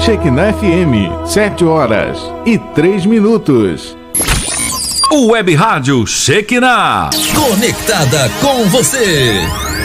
Shekinah FM, 7h03. O Web Rádio Shekinah. Conectada com você.